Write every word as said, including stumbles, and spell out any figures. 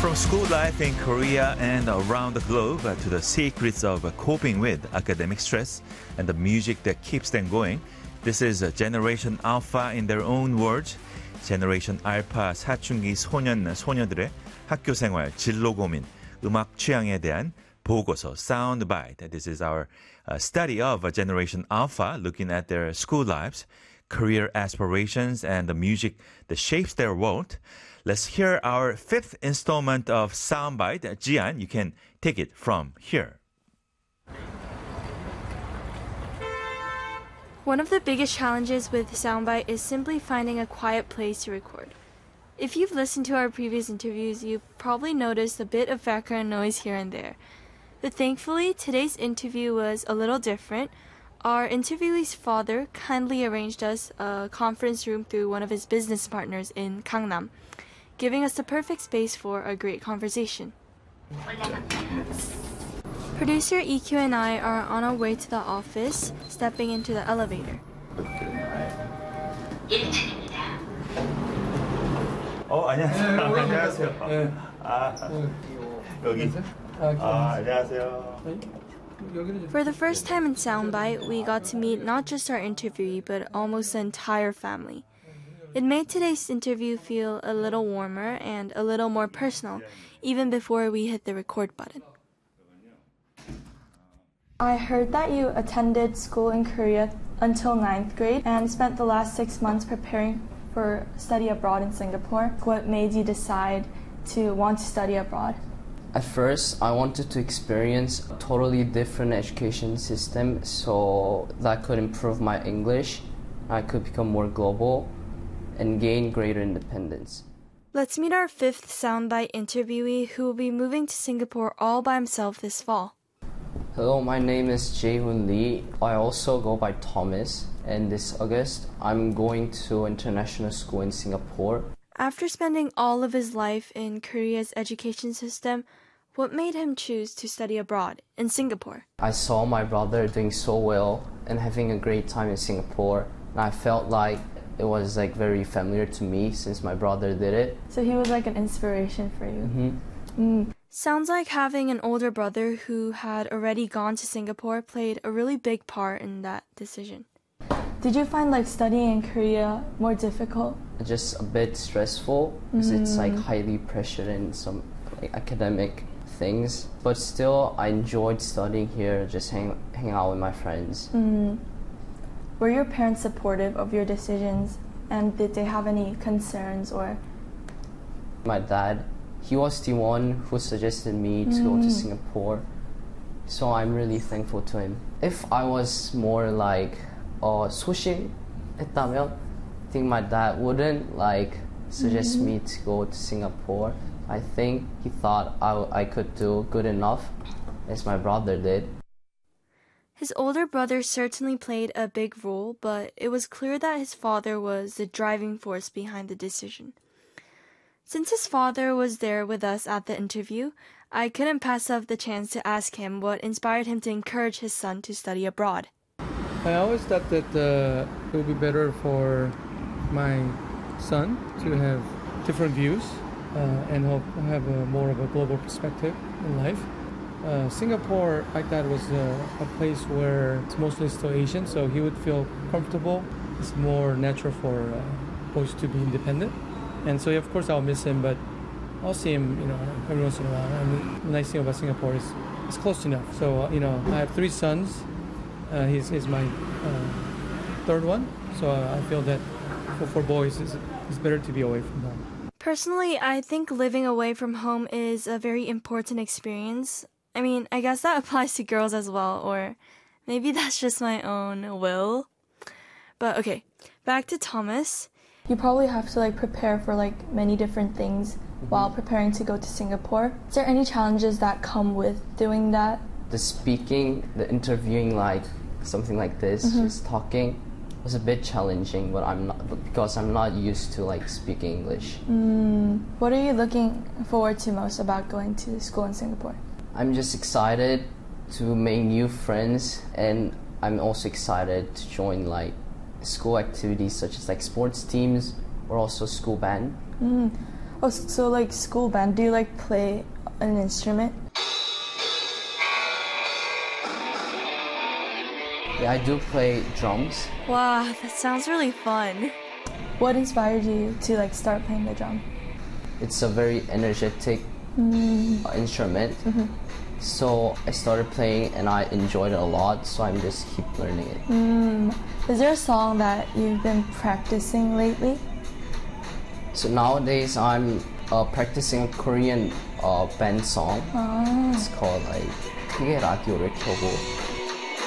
From school life in Korea and around the globe uh, to the secrets of uh, coping with academic stress and the music that keeps them going, this is uh, Generation Alpha in their own words. Generation Alpha 사춘기 소년, 소녀들의 학교 생활, 진로 고민, 음악 취향에 대한 보고서, soundbite. This is our uh, study of uh, Generation Alpha, looking at their school lives, career aspirations, and the music that shapes their world. Let's hear our fifth installment of Soundbite. Jian, you can take it from here. One of the biggest challenges with Soundbite is simply finding a quiet place to record. If you've listened to our previous interviews, you've probably noticed a bit of background noise here and there. But thankfully, today's interview was a little different. Our interviewee's father kindly arranged us a conference room through one of his business partners in Gangnam, giving us the perfect space for a great conversation. Producer E Q and I are on our way to the office, stepping into the elevator. 어, 안녕하세요. 안녕하세요. 아, 여기. 아, 안녕하세요. For the first time in Soundbite, we got to meet not just our interviewee, but almost the entire family. It made today's interview feel a little warmer and a little more personal, even before we hit the record button. I heard that you attended school in Korea until ninth grade and spent the last six months preparing for study abroad in Singapore. What made you decide to want to study abroad? At first, I wanted to experience a totally different education system so that could improve my English, I could become more global, and gain greater independence. Let's meet our fifth Soundbite interviewee who will be moving to Singapore all by himself this fall. Hello, my name is Jae-hoon Lee. I also go by Thomas, and this August, I'm going to international school in Singapore. After spending all of his life in Korea's education system, what made him choose to study abroad in Singapore? I saw my brother doing so well and having a great time in Singapore, and I felt like it was like very familiar to me since my brother did it. So he was like an inspiration for you. Mm-hmm. Mm. Sounds like having an older brother who had already gone to Singapore played a really big part in that decision. Did you find like studying in Korea more difficult? Just a bit stressful because Mm. it's like highly pressured in some like, academic things. But still, I enjoyed studying here, just hang, hanging out with my friends. Mm. Were your parents supportive of your decisions, and did they have any concerns or? My dad, he was the one who suggested me to go to Mm. Singapore, so I'm really thankful to him. If I was more like uh, 소심했다면, I think my dad wouldn't like suggest Mm. me to go to Singapore. I think he thought I, I could do good enough as my brother did. His older brother certainly played a big role, but it was clear that his father was the driving force behind the decision. Since his father was there with us at the interview, I couldn't pass up the chance to ask him what inspired him to encourage his son to study abroad. I always thought that uh, it would be better for my son to have different views uh, and hope have a more of a global perspective in life. Uh, Singapore, I thought, was uh, a place where it's mostly still Asian, so he would feel comfortable. It's more natural for uh, boys to be independent. And so, of course, I'll miss him, but I'll see him, you know, every once in a while. And the nice thing about Singapore is it's close enough. So, uh, you know, I have three sons. Uh, he's, he's my uh, third one. So uh, I feel that for, for boys, it's, it's better to be away from home. Personally, I think living away from home is a very important experience. I mean, I guess that applies to girls as well, or maybe that's just my own will. But okay, back to Thomas. You probably have to like prepare for like many different things mm-hmm. while preparing to go to Singapore. Is there any challenges that come with doing that? The speaking, the interviewing, like something like this, Mm-hmm. just talking, was a bit challenging. But I'm not because I'm not used to like speaking English. Mm, what are you looking forward to most about going to school in Singapore? I'm just excited to make new friends, and I'm also excited to join like school activities such as like sports teams or also school band. Mm. Oh, so like school band, do you like play an instrument? Yeah, I do play drums. Wow, that sounds really fun. What inspired you to like start playing the drum? It's a very energetic Mm. uh, instrument. Mm-hmm. So I started playing and I enjoyed it a lot, so I'm just keep learning it. Mm. Is there a song that you've been practicing lately? So nowadays I'm uh, practicing a Korean uh, band song. Oh. It's called like 크게 라디오를 켜고.